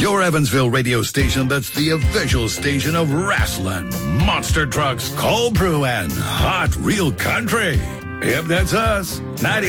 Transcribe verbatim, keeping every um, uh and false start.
your Evansville radio station that's the official station of wrestling, monster trucks, cold brew, and hot real country. Yep, that's us. ninety-eight